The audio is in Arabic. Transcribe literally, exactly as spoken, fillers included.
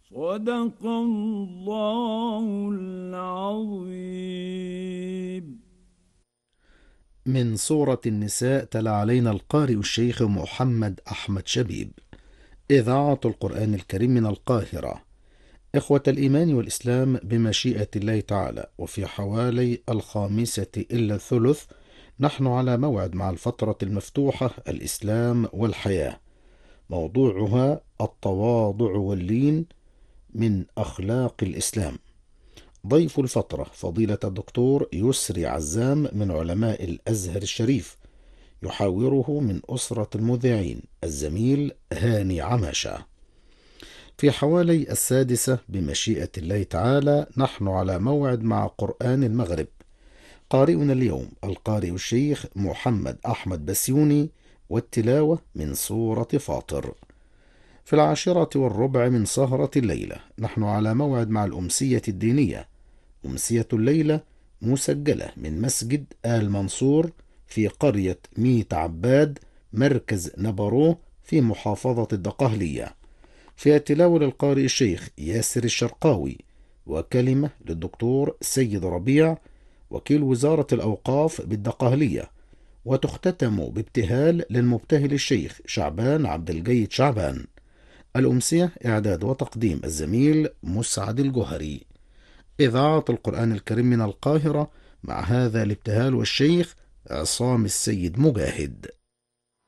صدق الله العظيم. من سورة النساء تلا علينا القارئ الشيخ محمد أحمد شبيب. إذاعة القرآن الكريم من القاهرة. إخوة الإيمان والإسلام، بمشيئة الله تعالى وفي حوالي الخامسة إلا الثلث نحن على موعد مع الفترة المفتوحة الإسلام والحياة، موضوعها التواضع واللين من أخلاق الإسلام. ضيف الفترة فضيلة الدكتور يسري عزام من علماء الأزهر الشريف، يحاوره من أسرة المذيعين الزميل هاني عماشة. في حوالي السادسة بمشيئة الله تعالى نحن على موعد مع قرآن المغرب. قارئنا اليوم القارئ الشيخ محمد أحمد بسيوني، والتلاوة من سورة فاطر. في العاشرة والربع من سهرة الليلة نحن على موعد مع الأمسية الدينية، أمسية الليلة مسجلة من مسجد آل منصور في قرية ميت عباد، مركز نبروه في محافظة الدقهلية. فيها تلاوة للقارئ الشيخ ياسر الشرقاوي، وكلمة للدكتور سيد ربيع وكيل وزارة الأوقاف بالدقهلية، وتختتم بابتهال للمبتهل الشيخ شعبان عبد الجيد شعبان. الأمسية إعداد وتقديم الزميل مسعد الجهري. إذاعة القرآن الكريم من القاهرة، مع هذا الابتهال والشيخ عصام السيد مجاهد.